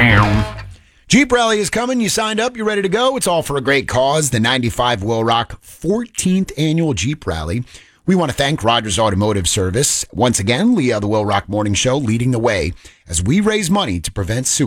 Jeep Rally is coming. You signed up. You're ready to go. It's all for a great cause. The 95 Will Rock 14th Annual Jeep Rally. We want to thank Rogers Automotive Service. Once again, Leah, the Will Rock Morning Show, leading the way as we raise money to prevent suicide.